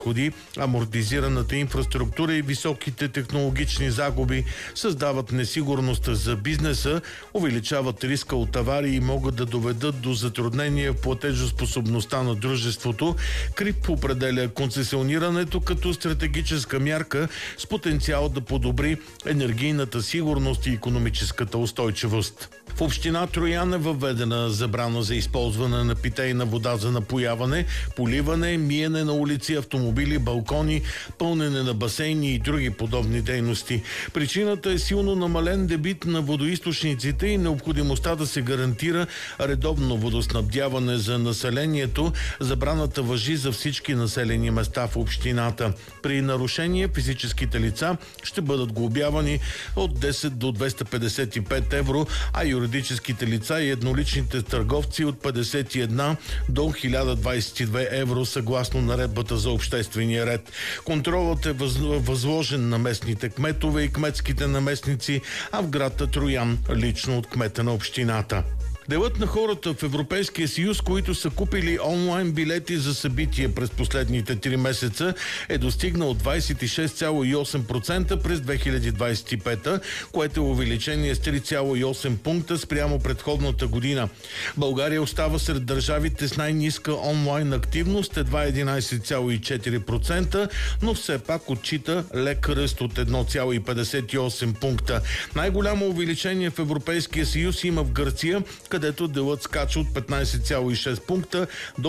амортизираната инфраструктура и високите технологични загуби създават несигурност за бизнеса, увеличават риска от аварии и могат да доведат до затруднения в платежоспособността на дружеството. КРИБ определя концесионирането като стратегическа мярка с потенциал да подобри енергийната сигурност и икономическата устойчивост. В община Троян е въведена забрана за използване на питейна вода за напояване, поливане, миене на улици, автомобили, балкони, пълнене на басейни и други подобни дейности. Причината е силно намален дебит на водоизточниците и необходимостта да се гарантира редовно водоснабдяване за населението. Забраната важи за всички населени места в общината. При нарушение физическите лица ще бъдат глобявани от 10 до 255 евро, а юридическите лица и едноличните търговци от 51 до 1022 евро съгласно наредбата за обществения ред. Контролът е възложен на местните кметове и кметските наместници, а в град Троян лично от кмета на общината. Делът на хората в Европейския съюз, които са купили онлайн билети за събития през последните 3 месеца, е достигнал 26,8% през 2025, което е увеличение с 3,8 пункта спрямо предходната година. България остава сред държавите с най-ниска онлайн активност, едва 11,4%, но все пак отчита лек ръст от 1,58 пункта. Най-голямо увеличение в Европейския съюз има в Гърция, където делът скача от 15,6 пункта до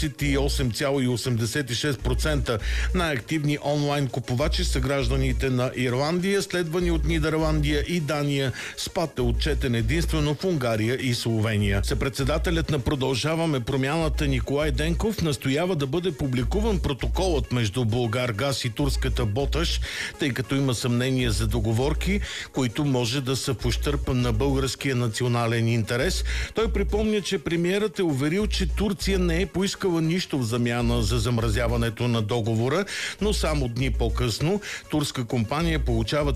38,86%. Най-активни онлайн купувачи са гражданите на Ирландия, следвани от Нидерландия и Дания. Спад е отчетен единствено в Унгария и Словения. Съпредседателят на Продължаваме промяната Николай Денков настоява да бъде публикуван протоколът между Булгаргаз и турската Боташ, тъй като има съмнение за договорки, които може да са в ущърб на българския национален интерес. Той припомня, че премиерът е уверил, че Турция не е поискала нищо в замяна за замразяването на договора, но само дни по-късно турска компания получава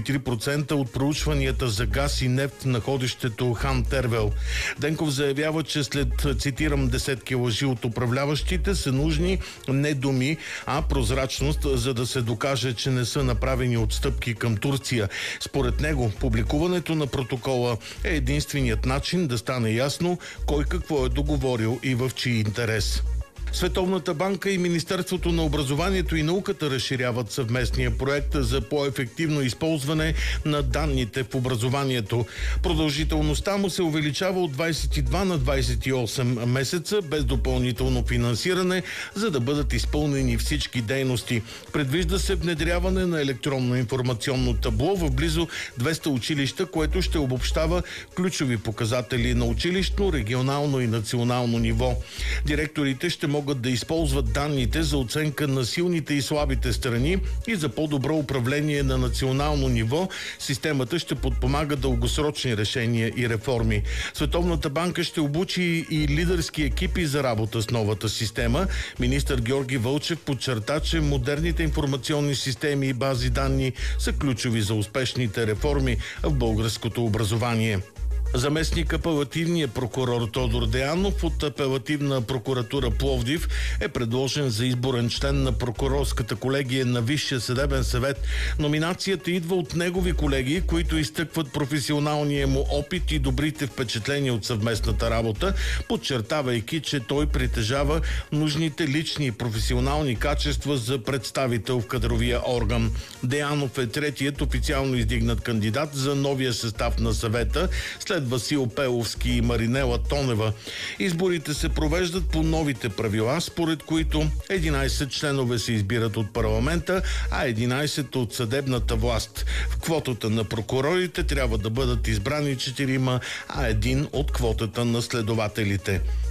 33% от проучванията за газ и нефт на находището Хан Тервел. Денков заявява, че след, цитирам, десетки лъжи от управляващите са нужни не думи, а прозрачност, за да се докаже, че не са направени отстъпки към Турция. Според него, публикуването на протокола е единственият начин да стане ясно кой какво е договорил и в чий интерес. Световната банка и Министерството на образованието и науката разширяват съвместния проект за по-ефективно използване на данните в образованието. Продължителността му се увеличава от 22 на 28 месеца без допълнително финансиране, за да бъдат изпълнени всички дейности. Предвижда се внедряване на електронно информационно табло в близо 200 училища, което ще обобщава ключови показатели на училищно, регионално и национално ниво. Директорите ще могат да използват данните за оценка на силните и слабите страни и за по-добро управление на национално ниво. Системата ще подпомага дългосрочни решения и реформи. Световната банка ще обучи и лидерски екипи за работа с новата система. Министър Георги Вълчев подчерта, че модерните информационни системи и бази данни са ключови за успешните реформи в българското образование. Заместник апелативният прокурор Тодор Деянов от апелативна прокуратура Пловдив е предложен за изборен член на прокурорската колегия на Висшия съдебен съвет. Номинацията идва от негови колеги, които изтъкват професионалния му опит и добрите впечатления от съвместната работа, подчертавайки, че той притежава нужните лични и професионални качества за представител в кадровия орган. Деянов е третият официално издигнат кандидат за новия състав на съвета, след Васил Пеловски и Маринела Тонева. Изборите се провеждат по новите правила, според които 11 членове се избират от парламента, а 11 от съдебната власт. В квотата на прокурорите трябва да бъдат избрани 4, а 1 от квотата на следователите.